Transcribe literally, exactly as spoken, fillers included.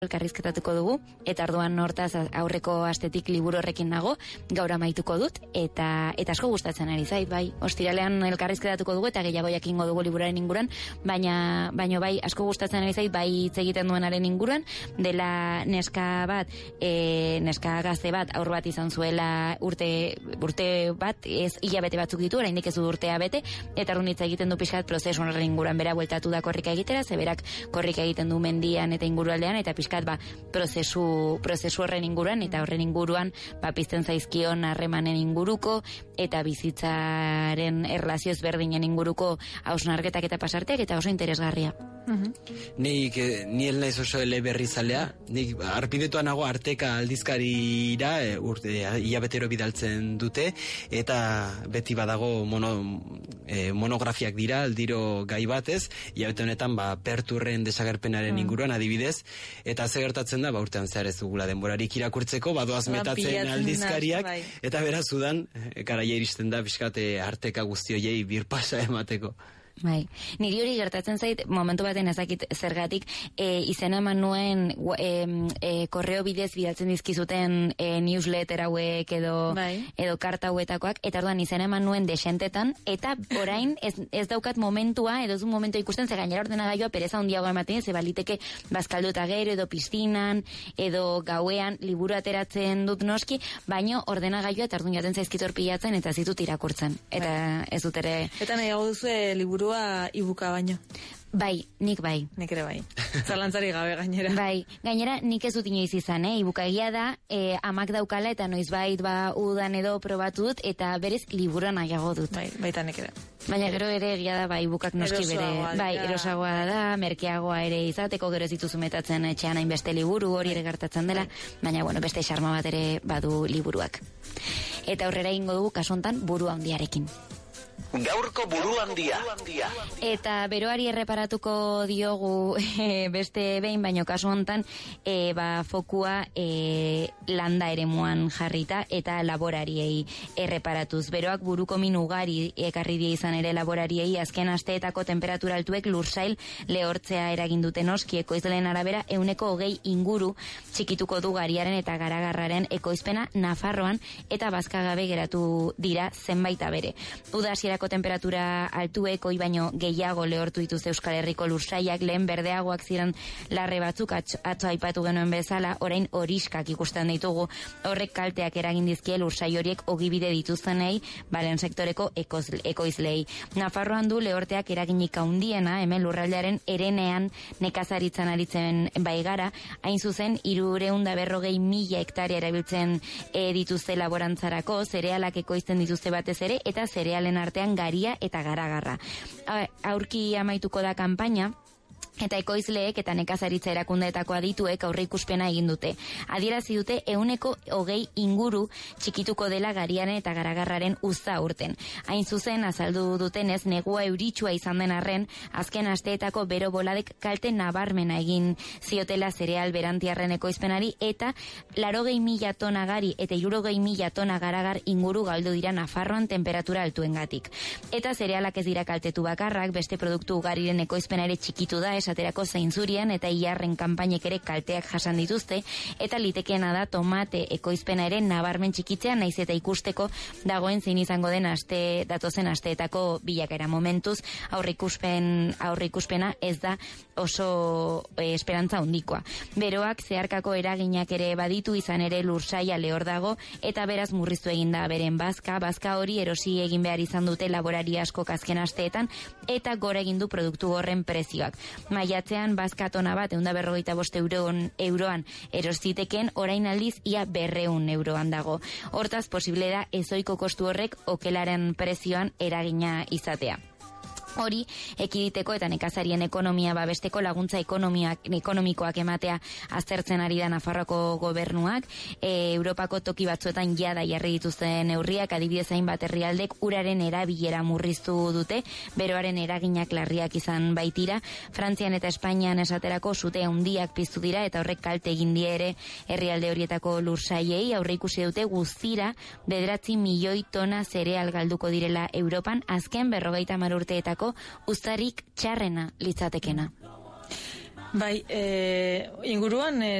elkarrizketatuko dugu, eta orduan hortaz aurreko astetik liburu horrekin nago, gaur amaituko dut, eta eta asko gustatzen ari zait, bai. Ostiralean elkarrizketatuko dugu eta gehiago jakingo dugu liburuaren inguruan, baina baino bai asko gustatzen ari zait, bai hitz egiten duenaren inguruan, dela neska bat, e, neska gazte bat, aur bat izan zuela urte urte bat, ez hilabete batzuk ditu, oraindik ez du urtea bete, eta orduan hitz egiten du pixkat prozesu horren inguruan, bera bueltatu da korrika egitera, ze berak korrika egiten du mendian eta ingurualdean, eta pixkat ba, prozesu, prozesu horren inguruan eta horren inguruan ba, pizten zaizkion harremanen inguruko eta bizitzaren erlazio ezberdinen inguruko hausnarketak eta pasarteak eta oso interesgarria. Uh-huh. Nik, ni el naiz oso eleberrizalea, nik arpidetuan nago Arteka aldizkarira e, urte, hilabetero bidaltzen dute eta beti badago mono, e, monografiak dira aldiro gai batez, hilabete honetan ba, Perturren desagerpenaren uh-huh. inguruan adibidez, eta ze gertatzen da, ba, urtean zehar ez dugula denborarik irakurtzeko, badoaz metatzen aldizkariak, bai. Eta beraz udan, garaia iristen da, bizkate Arteka guztioiei birpasa emateko. Bai, niri hori gertatzen zait, momentu baten ezakit zergatik, e, izena eman nuen e, e, korreo bidez bidaltzen dizkizuten e, newsletter hauek edo, bai. edo karta hauetakoak, eta orduan izena eman nuen desentetan, eta orain ez, ez daukat momentua, edo ez un momentu ikusten, ze gainera ordenagailua pereza handiagoa ematen, ze baliteke bazkaldu eta gero, edo piztinan, edo gauean liburu ateratzen dut noski, baino ordenagailua eta orduan jaten zaizkitor pilatzen, eta zitut irakurtzen, eta bai. Ez dut ere... Eta nahiago duzu liburu ibuka baino. Bai, nik bai. Nik ere bai. Zalantzari gabe gainera. Bai, gainera nik ez dut inoiz izan, eh? Ibuka egia da, eh, amak daukala eta noizbait ba udan edo probatu dut eta berez liburuan nahiago dut. Bai, baita nik ere. Baina gero ere egia da, bai, ibukak noski bere, bai, erosagoa da, merkeagoa ere izateko, gero ez dituzu metatzen etxean hainbeste liburu, hori ere gertatzen dela, baina bueno, beste xarma bat ere badu liburuak. Eta aurrera egingo dugu kasu hontan buru handiarekin. Gaurko buru handia. Eta beroari erreparatuko diogu e, beste behin, baino kasu hontan e, ba, fokua e, landa eremuan jarrita eta laborariei erreparatuz. Beroak buruko min ugari ekarri die izan ere laborariei, azken asteetako temperatura altuek lursail lehortzea eragin dute noski, ekoizleen arabera ehuneko hogei inguru txikituko du gariaren eta garagarraren ekoizpena Nafarroan eta bazkagabe geratu dira zenbait abere. Uda hasierako temperatura altuek oi baino gehiago lehortu dituzte Euskal Herriko lursaiak, lehen berdeagoak ziren larre batzuk atzo aipatu genuen bezala, orain horiskak ikusten ditugu, horrek kalteak eragin dizkie lursai horiek ogibide dituztenei, balen sektoreko ekoizlei. Nafarroan du lehorteak eraginik handiena, hemen lurraldearen erenean nekazaritzan aritzen baigara, hain zuzen hiruehun eta berrogei mila hektarea erabiltzen e, dituzte laborantzarako, zerealak ekoizten dituzte batez ere, eta zerealen artean garia eta garagarra. Aurki amaituko da kanpaina, eta ekoizleek eta nekazaritza erakundeetako adituek aurreikuspena egin dute. Adierazi dute ehuneko hogei inguru txikituko dela gariaren eta garagarraren uzta urten. Hain zuzen azaldu dutenez, negua euritsua izan den arren, azken asteetako bero boladek kalte nabarmena egin ziotela zereal berantiarren ekoizpenari, eta larogei mila tona gari eta hirurogei mila tona garagar inguru galdu dira Nafarroan temperatura altuengatik. Eta zerealak ez dira kaltetu bakarrak, beste produktu ugariren ekoizpena ere txikitu da, esaterako zainzurian eta ilarren kanpainek ere kalteak jasan dituzte, eta litekeena da tomate ekoizpena ere nabarmen txikitzea, naiz eta ikusteko dagoen zein izango den aste datozen asteetako bilakaera. Momentuz aurreikuspen aurreikuspena ez da oso e, esperantza handikoa. Beroak zeharkako eraginak ere baditu, izan ere lursaia lehor dago eta beraz murriztu egin da beren bazka, bazka hori erosi egin behar izan dute laborari asko azken asteetan eta gora egin du produktu horren prezioak. Maiatzean bazka tona bat ehun eta berrogeita bost euroan, euroan erostiteken, orain aldiz ia berreun euroan dago. Hortaz posible da ezoiko kostu horrek okelaren prezioan eragina izatea. Hori ekiditeko eta nekazarien ekonomia babesteko laguntza ekonomiak, ekonomikoak ematea aztertzen ari da Nafarroako gobernuak. E, Europako toki batzuetan jada jarri dituzten neurriak, adibidez hainbat herrialdek uraren erabilera murriztu dute, beroaren eraginak larriak izan baitira. Frantzian eta Espainian esaterako sute handiak piztu dira eta horrek kalte egin die ere herrialde horietako lursaiei. Aurreikusi dute guztira bederatzi milioi tona zereal galduko direla Europan azken berrogeita hamar urteetako uztarik txarrena litzatekena. Bai, e, inguruan e,